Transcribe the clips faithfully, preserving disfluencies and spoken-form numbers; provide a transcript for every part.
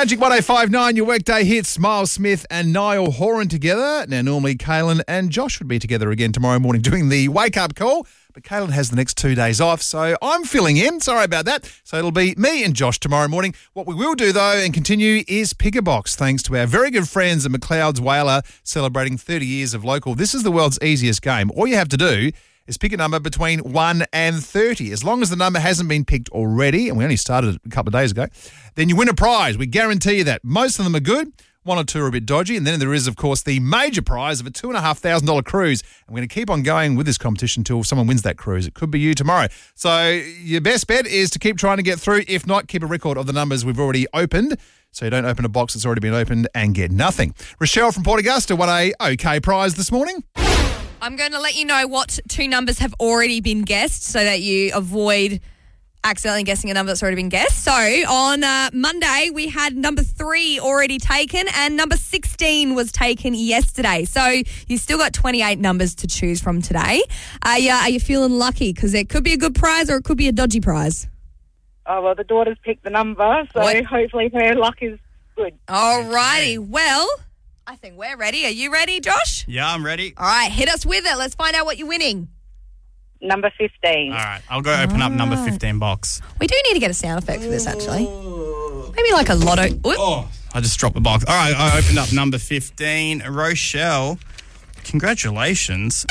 Magic one oh five nine, your workday hits. Miles Smith and Niall Horan together. Now, normally Kaylin and Josh would be together again tomorrow morning doing the wake-up call, but Kaylin has the next two days off, so I'm filling in. Sorry about that. So it'll be me and Josh tomorrow morning. What we will do, though, and continue, is pick a box, thanks to our very good friends at McLeod's Whaler, celebrating thirty years of local. This is the world's easiest game. All you have to do is pick a number between one and thirty. As long as the number hasn't been picked already, and we only started it a couple of days ago, then you win a prize. We guarantee you that. Most of them are good. One or two are a bit dodgy. And then there is, of course, the major prize of a two thousand five hundred dollars cruise. And we're going to keep on going with this competition until someone wins that cruise. It could be you tomorrow. So your best bet is to keep trying to get through. If not, keep a record of the numbers we've already opened, so you don't open a box that's already been opened and get nothing. Rochelle from Port Augusta won a OK prize this morning. I'm going to let you know what two numbers have already been guessed so that you avoid accidentally guessing a number that's already been guessed. So on uh, Monday, we had number three already taken and number sixteen was taken yesterday. So you still got twenty-eight numbers to choose from today. Are you, are you feeling lucky? Because it could be a good prize or it could be a dodgy prize. Oh, well, the daughter's picked the number, so What? hopefully her luck is good. All righty. Well, I think we're ready. Are you ready, Josh? Yeah, I'm ready. All right, hit us with it. Let's find out what you're winning. Number fifteen. All right, I'll go open up number fifteen box. We do need to get a sound effect for this, actually. Maybe like a lotto. Oop. Oh, I just dropped the box. All right, I opened up number fifteen. Rochelle, congratulations.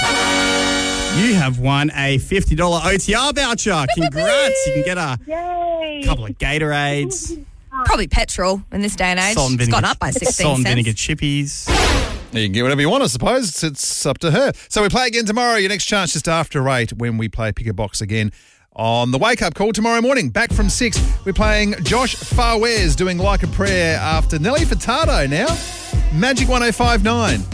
You have won a fifty dollars O T R voucher. Congrats. You can get a Yay. couple of Gatorades, Probably petrol in this day and age. salt and It's vinegar, gone up by sixteen salt and cents. vinegar chippies. You can get whatever you want, I suppose. It's, it's up to her. So we play again tomorrow. Your next chance just after eight when we play Pick a Box again on the wake-up call tomorrow morning. Back from six, we're playing Josh Farwez doing Like a Prayer after Nelly Furtado now. Magic one oh five nine.